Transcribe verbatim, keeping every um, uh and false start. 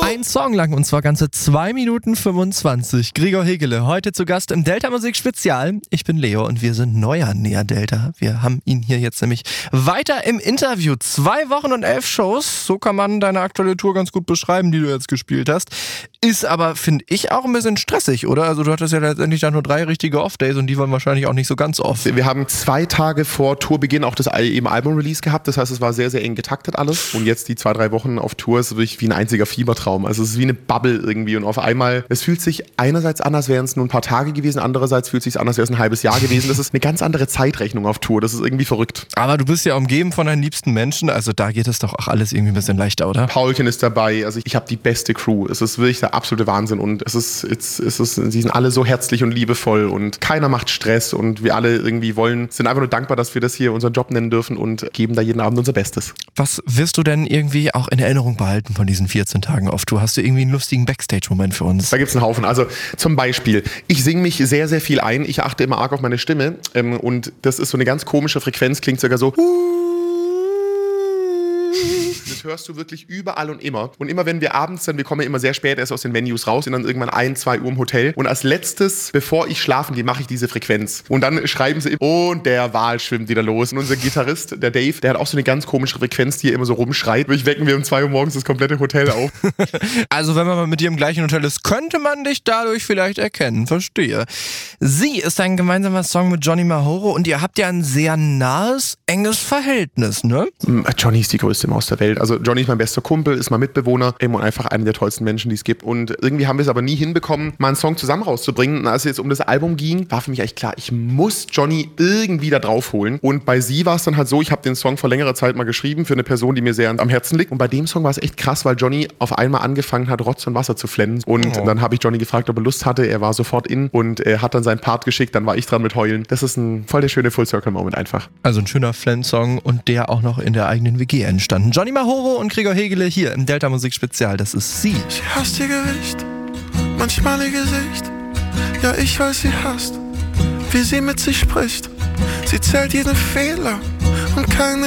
Ein Song lang und zwar ganze zwei Minuten fünfundzwanzig. Gregor Hegele, heute zu Gast im Delta Musik Spezial. Ich bin Leo und wir sind neuer Näher Delta. Wir haben ihn hier jetzt nämlich weiter im Interview. Zwei Wochen und elf Shows. So kann man deine aktuelle Tour ganz gut beschreiben, die du jetzt gespielt hast. Ist aber, finde ich, auch ein bisschen stressig, oder? Also du hattest ja letztendlich dann nur drei richtige Off-Days und die waren wahrscheinlich auch nicht so ganz off. Wir haben zwei Tage vor Tourbeginn auch das eben Album-Release gehabt. Das heißt, es war sehr, sehr eng getaktet alles. Und jetzt die zwei, drei Wochen auf Tour ist wirklich wie ein einziger Fiebertraum. Also es ist wie eine Bubble irgendwie. Und auf einmal, es fühlt sich einerseits an, als wären es nur ein paar Tage gewesen, andererseits fühlt es sich an, als wäre es ein halbes Jahr gewesen. Das ist eine ganz andere Zeitrechnung auf Tour. Das ist irgendwie verrückt. Aber du bist ja umgeben von deinen liebsten Menschen. Also da geht es doch auch alles irgendwie ein bisschen leichter, oder? Paulchen ist dabei. Also ich, ich habe die beste Crew. Es ist wirklich der absolute Wahnsinn. Und es ist, es, es ist, sie sind alle so herzlich und liebevoll und keiner macht Stress und wir alle irgendwie wollen, sind einfach nur dankbar, dass wir das hier unseren Job nennen dürfen und geben da jeden Abend unser Bestes. Was wirst du denn irgendwie auch in Erinnerung behalten von diesen vierzehn Tagen auf Tour? Hast du irgendwie einen lustigen Backstage-Moment für uns? Da gibt es einen Haufen. Also zum Beispiel, ich singe mich sehr, sehr viel ein. Ich achte immer arg auf meine Stimme ähm, und das ist so eine ganz komische Frequenz, klingt sogar so. Das hörst du wirklich überall und immer. Und immer wenn wir abends dann, wir kommen ja immer sehr spät erst aus den Venues raus, sind dann irgendwann ein, zwei Uhr im Hotel. Und als letztes, bevor ich schlafen gehe, mache ich diese Frequenz. Und dann schreiben sie, und der Wal schwimmt wieder los. Und unser Gitarrist, der Dave, der hat auch so eine ganz komische Frequenz, die er immer so rumschreit. Durch wecken wir um zwei Uhr morgens das komplette Hotel auf. Also wenn man mal mit dir im gleichen Hotel ist, könnte man dich dadurch vielleicht erkennen. Verstehe. Sie ist ein gemeinsamer Song mit Johnny Mahoro und ihr habt ja ein sehr nahes, enges Verhältnis, ne? Johnny ist die größte Maus der Welt. Also Johnny ist mein bester Kumpel, ist mein Mitbewohner und einfach einer der tollsten Menschen, die es gibt. Und irgendwie haben wir es aber nie hinbekommen, mal einen Song zusammen rauszubringen. Und als es jetzt um das Album ging, war für mich echt klar, ich muss Johnny irgendwie da drauf holen. Und bei sie war es dann halt so, ich habe den Song vor längerer Zeit mal geschrieben für eine Person, die mir sehr am Herzen liegt. Und bei dem Song war es echt krass, weil Johnny auf einmal angefangen hat, Rotz und Wasser zu flennen. Und oh. dann habe ich Johnny gefragt, ob er Lust hatte. Er war sofort in und er hat dann seinen Part geschickt. Dann war ich dran mit Heulen. Das ist ein voll der schöne Full-Circle-Moment einfach. Also ein schöner Flenn-Song und der auch noch in der eigenen W G entstanden. Johnny Mahoro und Gregor Hegele hier im Delta Musik Spezial. Das ist sie. Sie hasst ihr Gewicht, manchmal ihr Gesicht. Ja, ich weiß, sie hasst, wie sie mit sich spricht. Sie zählt jeden Fehler und keine